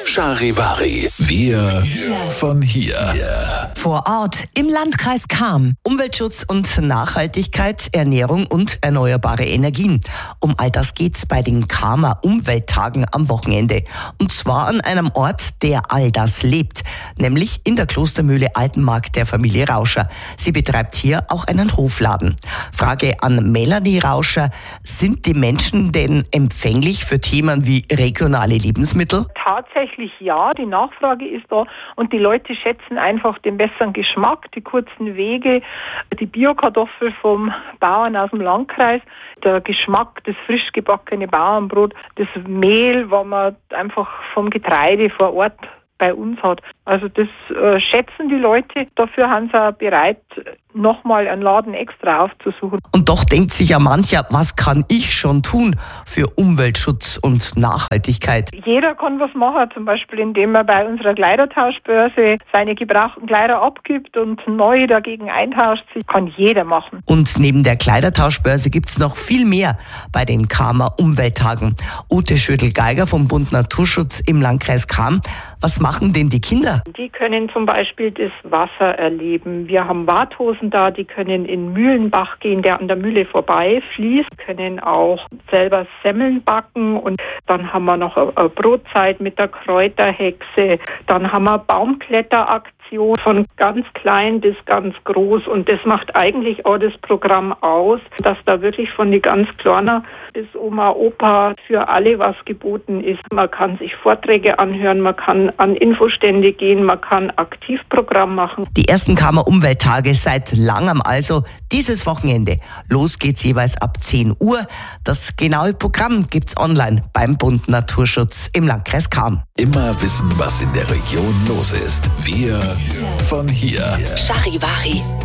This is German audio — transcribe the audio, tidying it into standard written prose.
Charivari. Wir von hier. Vor Ort im Landkreis Cham. Umweltschutz und Nachhaltigkeit, Ernährung und erneuerbare Energien. Um all das geht's bei den Chamer Umwelttagen am Wochenende. Und zwar an einem Ort, der all das lebt. Nämlich in der Klostermühle Altenmarkt der Familie Rauscher. Sie betreibt hier auch einen Hofladen. Frage an Melanie Rauscher. Sind die Menschen denn empfänglich für Themen wie regionale Lebensmittel? Tatsächlich ja, die Nachfrage ist da und die Leute schätzen einfach den besseren Geschmack, die kurzen Wege, die Biokartoffel vom Bauern aus dem Landkreis, der Geschmack, das frisch gebackene Bauernbrot, das Mehl, was man einfach vom Getreide vor Ort bei uns hat. Also das schätzen die Leute, dafür haben sie auch bereit, nochmal einen Laden extra aufzusuchen. Und doch denkt sich ja mancher, was kann ich schon tun für Umweltschutz und Nachhaltigkeit? Jeder kann was machen, zum Beispiel indem er bei unserer Kleidertauschbörse seine gebrauchten Kleider abgibt und neue dagegen eintauscht. Das kann jeder machen. Und neben der Kleidertauschbörse gibt's noch viel mehr bei den Chamer Umwelttagen. Ute Schödel-Geiger vom Bund Naturschutz im Landkreis Cham. Was machen denn die Kinder? Die können zum Beispiel das Wasser erleben. Wir haben Warthosen da, die können in Mühlenbach gehen, der an der Mühle vorbei fließt, können auch selber Semmeln backen und dann haben wir noch eine Brotzeit mit der Kräuterhexe, dann haben wir Baumkletteraktion von ganz klein bis ganz groß und das macht eigentlich auch das Programm aus, dass da wirklich von die ganz Kleinen bis Oma, Opa für alle was geboten ist. Man kann sich Vorträge anhören, man kann an Infostände gehen, man kann Aktivprogramm machen. Die ersten Chamer Umwelttage seit langem also dieses Wochenende. Los geht's jeweils ab 10 Uhr. Das genaue Programm gibt's online beim Bund Naturschutz im Landkreis Cham. Immer wissen, was in der Region los ist. Wir von hier. Charivari.